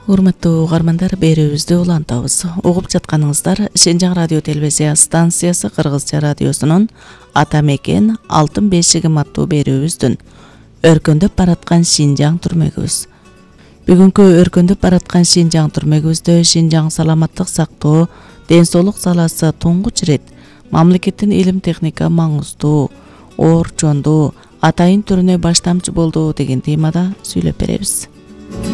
Урматтуу угармандар, берүүбүздү улантабыз. Угуп жатканыңыздар Шенжаң радио телевизия станциясы Кыргызча радиосунун Ата мекен алтын бешигим аттуу берүүбүздүн өркөндөп бараткан Шинжаң түрмөгүбүз. Бүгүнкү өркөндөп бараткан Шинжаң түрмөгүбүздө Шинжаң саламаттык сактоо, ден соолук саласы туңгуч ирет мамлекеттин илим техника маңыздуу, оор чондуу, атайын түрүнө баштамчы болду деген темада сүйлөп беребиз.